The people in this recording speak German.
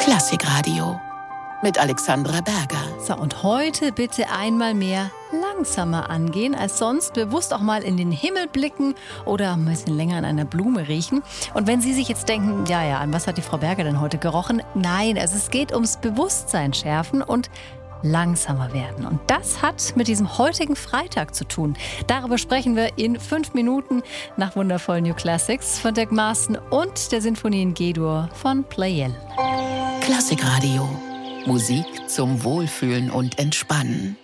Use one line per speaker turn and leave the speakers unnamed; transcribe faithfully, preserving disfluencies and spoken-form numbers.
Klassikradio mit Alexandra Berger.
So, und heute bitte einmal mehr langsamer angehen als sonst. Bewusst auch mal in den Himmel blicken oder ein bisschen länger an einer Blume riechen. Und wenn Sie sich jetzt denken, ja, ja, an was hat die Frau Berger denn heute gerochen? Nein, also es geht ums Bewusstsein schärfen und langsamer werden. Und das hat mit diesem heutigen Freitag zu tun. Darüber sprechen wir in fünf Minuten nach wundervollen New Classics von Dirk Maaßen und der Sinfonie in G-Dur von Pleyel.
Klassikradio. Musik zum Wohlfühlen und Entspannen.